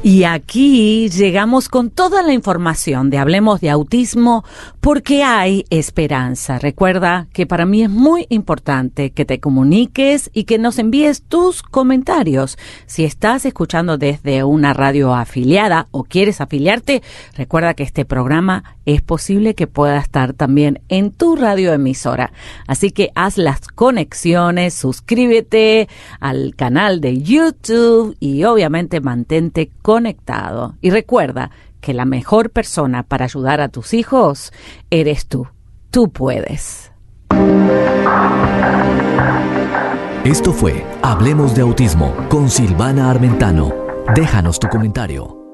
Y aquí llegamos con toda la información de Hablemos de Autismo porque hay esperanza. Recuerda que para mí es muy importante que te comuniques y que nos envíes tus comentarios. Si estás escuchando desde una radio afiliada o quieres afiliarte, recuerda que este programa es posible que pueda estar también en tu radioemisora. Así que haz las conexiones, suscríbete al canal de YouTube y obviamente mantente conectado. Y recuerda que la mejor persona para ayudar a tus hijos eres tú. Tú puedes. Esto fue Hablemos de Autismo con Silvana Armentano. Déjanos tu comentario.